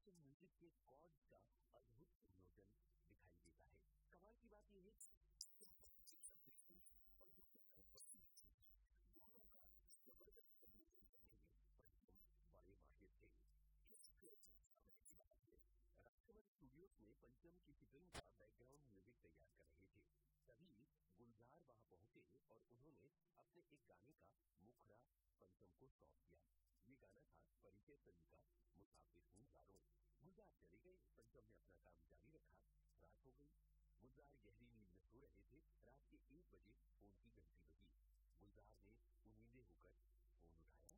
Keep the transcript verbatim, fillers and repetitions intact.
के म्यूजिक के कॉर्ड्स का अद्भुत संयोजन दिखाई देता है। कमाल की बात यह है और दोनों का जबरदस्त संयोजन करने में पंचम बड़े माहिर थे। राजकमल स्टूडियोज में पंचम की फिल्म का बैकग्राउंड म्यूजिक तैयार कर रहे थे, तभी गुलजार वहां पहुंचे और उन्होंने अपने एक गाने का मुखड़ा पंचम को सौंप दिया। ये गाना था परिचय फिल्म का मुसाफिर हूँ यारों। गुलजार चले गए, पंचम ने अपना काम जारी रखा। रात हो गई, गुलजार गहरी नींद में सो रहे थे। रात के एक बजे फोन की घंटी बजी। गुलजार ने